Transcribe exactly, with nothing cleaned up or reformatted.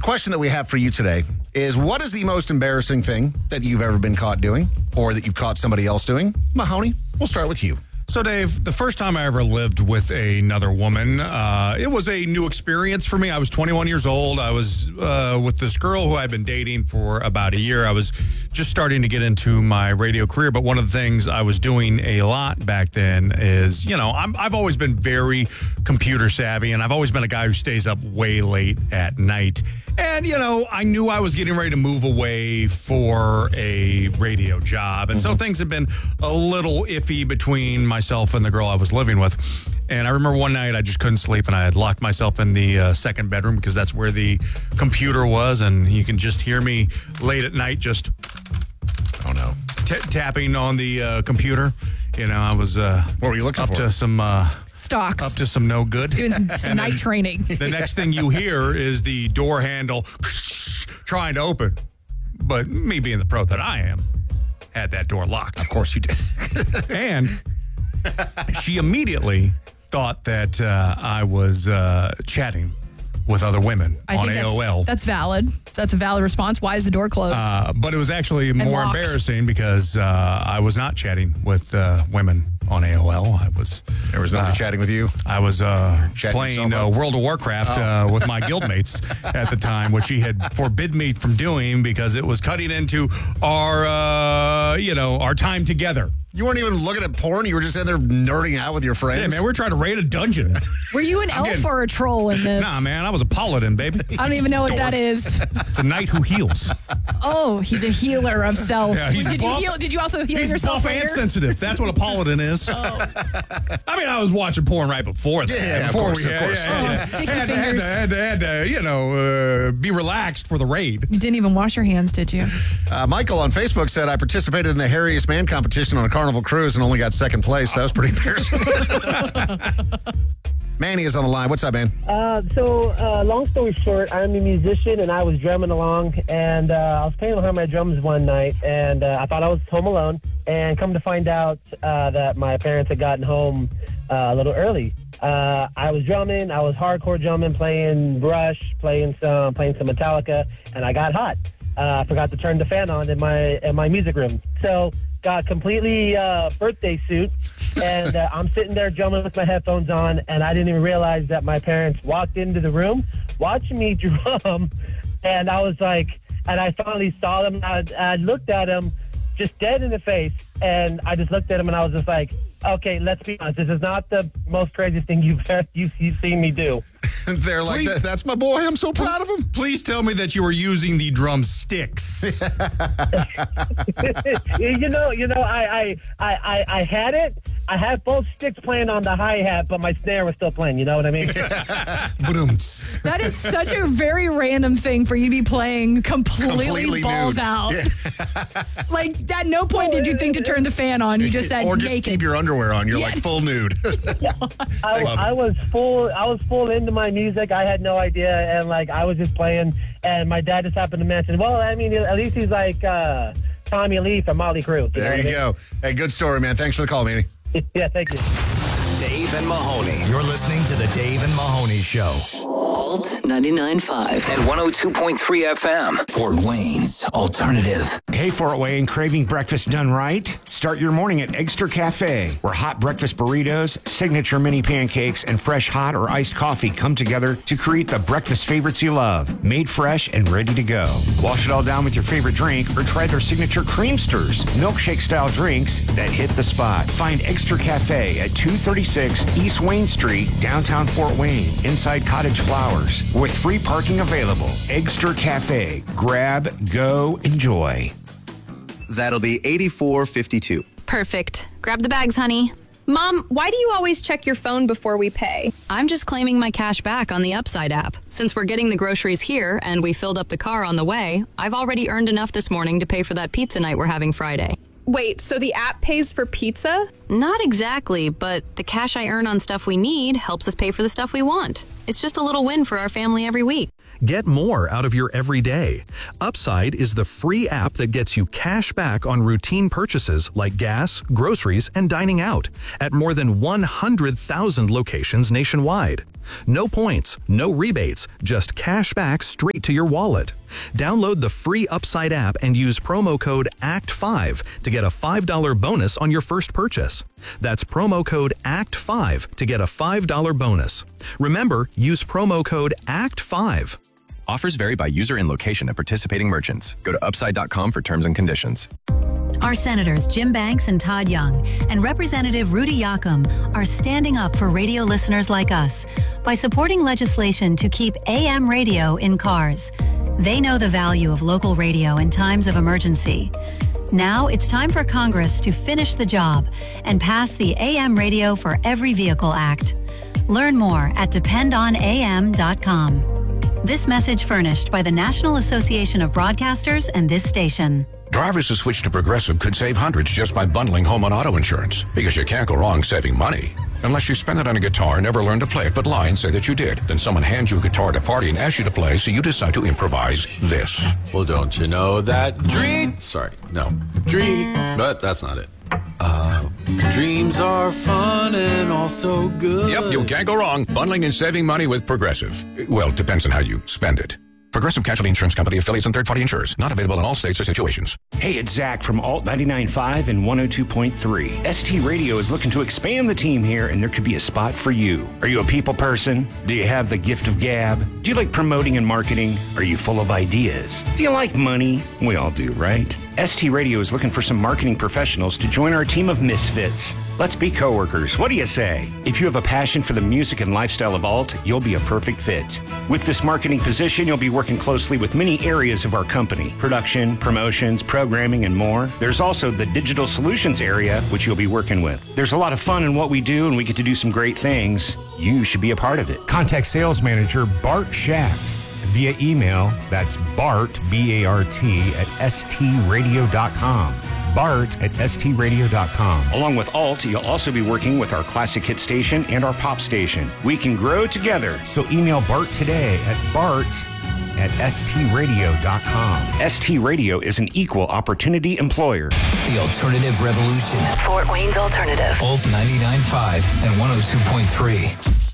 The question that we have for you today is, what is the most embarrassing thing that you've ever been caught doing or that you've caught somebody else doing? Mahoney, we'll start with you. So, Dave, the first time I ever lived with another woman, uh, it was a new experience for me. I was twenty-one years old. I was uh, with this girl who I'd been dating for about a year. I was just starting to get into my radio career, but one of the things I was doing a lot back then is, you know, I'm, I've always been very computer savvy, and I've always been a guy who stays up way late at night. And, you know, I knew I was getting ready to move away for a radio job. And mm-hmm. so things had been a little iffy between myself and the girl I was living with. And I remember one night I just couldn't sleep, and I had locked myself in the uh, second bedroom because that's where the computer was. And you can just hear me late at night just, oh no, t- tapping on the uh, computer. You know, I was uh, what were you looking up for? to some... Uh, Stocks. Up to some no good. Doing some, some night training. The next thing you hear is the door handle trying to open. But me being the pro that I am, had that door locked. Of course you did. And she immediately thought that uh, I was uh, chatting with other women I on think A O L. That's, that's valid. That's a valid response. Why is the door closed? Uh, but it was actually more locked. embarrassing because uh, I was not chatting with uh, women on A O L. I was there was nobody uh, chatting with you. I was uh, Chatting playing uh, yourself up? World of Warcraft Oh. uh, with my guildmates at the time, which she had forbid me from doing because it was cutting into our, uh, you know, our time together. You weren't even looking at porn. You were just in there nerding out with your friends. Yeah, man, we were trying to raid a dungeon. Were you an I'm elf getting- or a troll in this? Nah, man, I was a paladin, baby. I don't even know what Dork. that is. It's a knight who heals. Oh, he's a healer of self. Yeah, he's did you buff. heal? Did you also heal He's yourself buff and later? sensitive. That's what a paladin is. Oh. I mean, I was watching porn right before that. Yeah, yeah, of before course, we, of yeah, course. yeah, Oh, yeah. sticky had, to- fingers. Had to, had to, had to, you know, uh, be relaxed for the raid. You didn't even wash your hands, did you? Uh, Michael on Facebook said, I participated in the hairiest man competition on a Carnival cruise and only got second place. That was pretty embarrassing. Manny is on the line. What's up, man? Uh, so, uh, long story short, I'm a musician, and I was drumming along, and uh, I was playing behind my drums one night, and uh, I thought I was home alone, and come to find out uh, that my parents had gotten home uh, a little early. Uh, I was drumming, I was hardcore drumming, playing Rush, playing some, playing some Metallica, and I got hot. Uh, I forgot to turn the fan on in my in my music room, so got completely uh, birthday suit. And uh, I'm sitting there drumming with my headphones on, and I didn't even realize that my parents walked into the room, watching me drum, and I was like, and I finally saw them, and I, I looked at them just dead in the face, and I just looked at them, and I was just like, okay, let's be honest, this is not the most craziest thing you've, you've, you've seen me do. They're like, Please. that's my boy. I'm so proud of him. Please tell me that you were using the drumsticks. you know, you know, I, I, I, I, I had it. I had both sticks playing on the hi-hat, but my snare was still playing. You know what I mean? Ba-doom-ts. That is such a very random thing for you to be playing completely, Completely balls nude. out. Yeah. Like, at no point did you think to turn the fan on. You just said or just naked. keep your underwear on. You're Yeah. like full nude. I, I was full. I was full into my music. I had no idea, and like I was just playing. And my dad just happened to mention, "Well, I mean, at least he's like uh, Tommy Lee from Motley Crue." You There know you what go. Hey, good story, man. Thanks for the call, Manny. I mean? Yeah, thank you. Dave and Mahoney. You're listening to the Dave and Mahoney Show. Alt ninety-nine point five. And one oh two point three F M. Fort Wayne's Alternative. Hey, Fort Wayne, craving breakfast done right? Start your morning at Eggster Cafe, where hot breakfast burritos, signature mini pancakes, and fresh hot or iced coffee come together to create the breakfast favorites you love, made fresh and ready to go. Wash it all down with your favorite drink or try their signature creamsters, milkshake-style drinks that hit the spot. Find Eggster Cafe at two thirty-six East Wayne Street, downtown Fort Wayne, inside Cottage Flowers, with free parking available. Eggster Cafe. Grab, go, enjoy. That'll be eighty-four fifty-two. Perfect. Grab the bags, honey. Mom, why do you always check your phone before we pay? I'm just claiming my cash back on the Upside app. Since we're getting the groceries here and we filled up the car on the way, I've already earned enough this morning to pay for that pizza night we're having Friday. Wait, so the app pays for pizza? Not exactly, but the cash I earn on stuff we need helps us pay for the stuff we want. It's just a little win for our family every week. Get more out of your everyday. Upside is the free app that gets you cash back on routine purchases like gas, groceries, and dining out at more than one hundred thousand locations nationwide. No points, no rebates, just cash back straight to your wallet. Download the free Upside app and use promo code A C T five to get a five dollars bonus on your first purchase. That's promo code A C T five to get a five dollars bonus. Remember, use promo code A C T five. Offers vary by user and location at participating merchants. Go to upside dot com for terms and conditions. Our senators Jim Banks and Todd Young and Representative Rudy Yakum are standing up for radio listeners like us by supporting legislation to keep A M radio in cars. They know the value of local radio in times of emergency. Now it's time for Congress to finish the job and pass the A M Radio for Every Vehicle Act. Learn more at depend on A M dot com. This message furnished by the National Association of Broadcasters and this station. Drivers who switch to Progressive could save hundreds just by bundling home and auto insurance, because you can't go wrong saving money. Unless you spend it on a guitar and never learn to play it, but lie and say that you did. Then someone hands you a guitar at a party and asks you to play, so you decide to improvise this. Well, don't you know that dream... Sorry, no. Dream... But that's not it. Uh, dreams are fun and also good. Yep, you can't go wrong bundling and saving money with Progressive. Well, it depends on how you spend it. Progressive Casualty Insurance Company, affiliates, and third-party insurers. Not available in all states or situations. Hey, it's Zach from Alt ninety-nine point five and one oh two point three. S T Radio is looking to expand the team here, and there could be a spot for you. Are you a people person? Do you have the gift of gab? Do you like promoting and marketing? Are you full of ideas? Do you like money? We all do, right? S T Radio is looking for some marketing professionals to join our team of misfits. Let's be coworkers. What do you say? If you have a passion for the music and lifestyle of Alt, you'll be a perfect fit. With this marketing position, you'll be working closely with many areas of our company: production, promotions, programming, and more. There's also the digital solutions area, which you'll be working with. There's a lot of fun in what we do, and we get to do some great things. You should be a part of it. Contact sales manager Bart Schacht via email. That's Bart, B A R T, at S T radio dot com. Bart at S T radio dot com. Along with Alt, you'll also be working with our classic hit station and our pop station. We can grow together. So email Bart today at Bart at S T radio dot com. S T Radio is an equal opportunity employer. The Alternative Revolution. Fort Wayne's Alternative. Alt ninety-nine point five and one oh two point three.